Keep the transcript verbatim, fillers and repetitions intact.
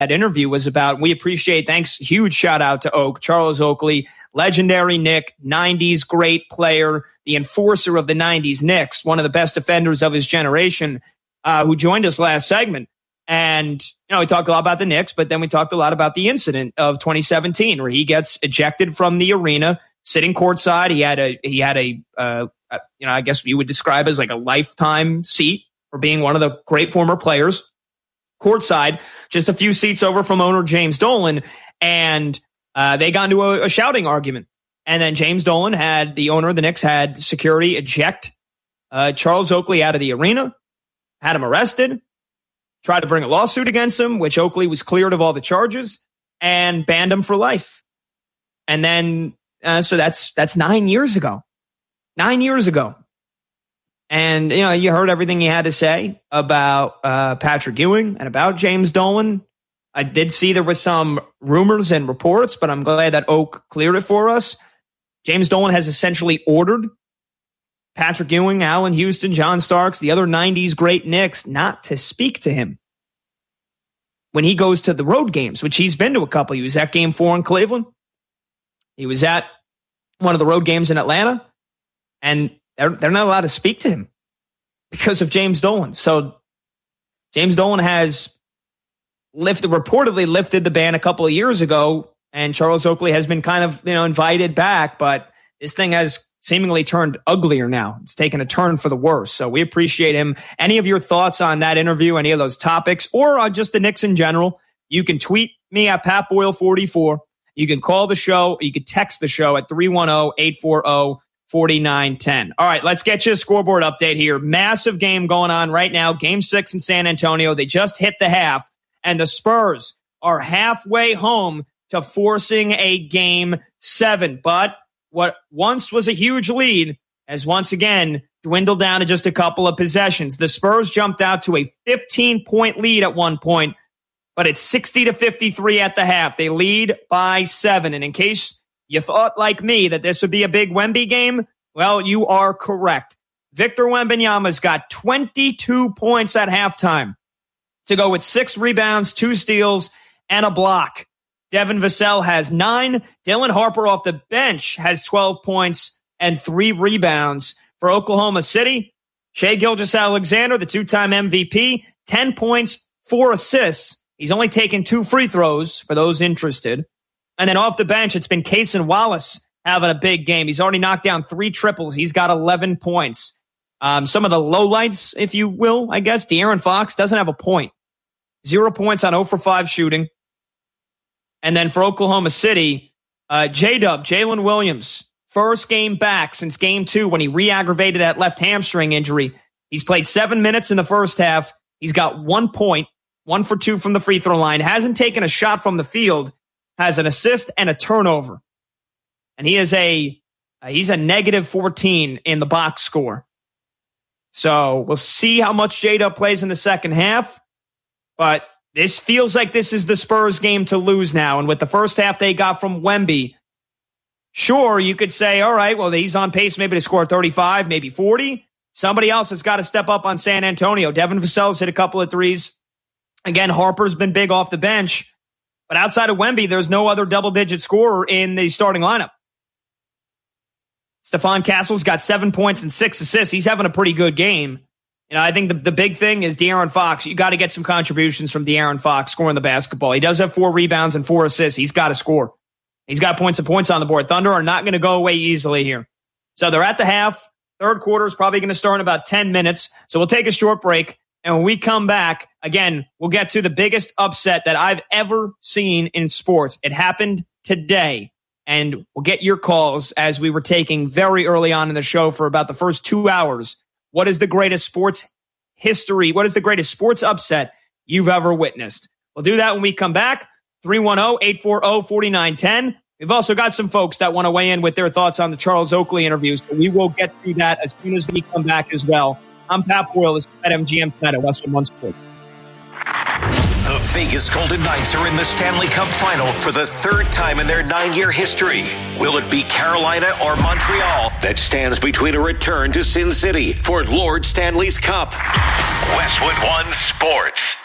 that interview was about. We appreciate, thanks, huge shout out to Oak, Charles Oakley, legendary Knick, nineties great player, the enforcer of the nineties Knicks, one of the best defenders of his generation, uh, who joined us last segment. And, you know, we talked a lot about the Knicks, but then we talked a lot about the incident of twenty seventeen where he gets ejected from the arena, sitting courtside. He had a, he had a, uh, you know, I guess you would describe as like a lifetime seat for being one of the great former players. Courtside, just a few seats over from owner James Dolan, and uh, they got into a, a shouting argument. And then James Dolan had, the owner of the Knicks, had security eject uh, Charles Oakley out of the arena, had him arrested, tried to bring a lawsuit against him, which Oakley was cleared of all the charges, and banned him for life. And then, uh, so that's that's nine years ago. Nine years ago. And, you know, you heard everything he had to say about uh, Patrick Ewing and about James Dolan. I did see there was some rumors and reports, but I'm glad that Oak cleared it for us. James Dolan has essentially ordered Patrick Ewing, Allen Houston, John Starks, the other nineties great Knicks, not to speak to him when he goes to the road games, which he's been to a couple. He was at game four in Cleveland. He was at one of the road games in Atlanta. And they're, they're not allowed to speak to him because of James Dolan. So James Dolan has lifted, reportedly lifted the ban a couple of years ago, and Charles Oakley has been kind of, you know, invited back, but this thing has seemingly turned uglier now. It's taken a turn for the worse. So we appreciate him. Any of your thoughts on that interview, any of those topics, or on just the Knicks in general, you can tweet me at Pat Boyle forty-four. You can call the show, or you can text the show at three one zero, eight four zero, four nine one zero. All right, let's get you a scoreboard update here. Massive game going on right now. Game six in San Antonio. They just hit the half, and the Spurs are halfway home to forcing a game seven. But what once was a huge lead has once again dwindled down to just a couple of possessions. The Spurs jumped out to a fifteen-point lead at one point, but it's sixty to fifty-three at the half. They lead by seven. And in case you thought, like me, that this would be a big Wemby game, well, you are correct. Victor Wembanyama's got twenty-two points at halftime to go with six rebounds, two steals, and a block. Devin Vassell has nine. Dylan Harper off the bench has twelve points and three rebounds. For Oklahoma City, Shai Gilgeous-Alexander, the two-time M V P, ten points, four assists. He's only taken two free throws for those interested. And then off the bench, it's been Cason Wallace having a big game. He's already knocked down three triples. He's got eleven points. Um, some of the lowlights, if you will, I guess, De'Aaron Fox doesn't have a point. Zero points on zero for five shooting. And then for Oklahoma City, uh, J-Dub, Jalen Williams, first game back since game two when he re-aggravated that left hamstring injury. He's played seven minutes in the first half. He's got one point, one for two from the free throw line, hasn't taken a shot from the field, has an assist and a turnover. And he is a, uh, he's a negative fourteen in the box score. So we'll see how much J-Dub plays in the second half. But this feels like this is the Spurs game to lose now. And with the first half they got from Wemby, sure, you could say, all right, well, he's on pace maybe to score thirty-five, maybe forty. Somebody else has got to step up on San Antonio. Devin Vassell's hit a couple of threes. Again, Harper's been big off the bench. But outside of Wemby, there's no other double-digit scorer in the starting lineup. Stephon Castle's got seven points and six assists. He's having a pretty good game. You know, I think the, the big thing is De'Aaron Fox. You got to get some contributions from De'Aaron Fox scoring the basketball. He does have four rebounds and four assists. He's got to score. He's got points and points on the board. Thunder are not going to go away easily here. So they're at the half. Third quarter is probably going to start in about ten minutes. So we'll take a short break. And when we come back, again, we'll get to the biggest upset that I've ever seen in sports. It happened today. And we'll get your calls as we were taking very early on in the show for about the first two hours. What is the greatest sports history? What is the greatest sports upset you've ever witnessed? We'll do that when we come back. three one zero, eight four zero, four nine one zero. We've also got some folks that want to weigh in with their thoughts on the Charles Oakley interview, so we will get through that as soon as we come back as well. I'm Pat Boyle. This is at M G M tonight at Westwood One Sports. The Vegas Golden Knights are in the Stanley Cup Final for the third time in their nine-year history. Will it be Carolina or Montreal that stands between a return to Sin City for Lord Stanley's Cup? Westwood One Sports.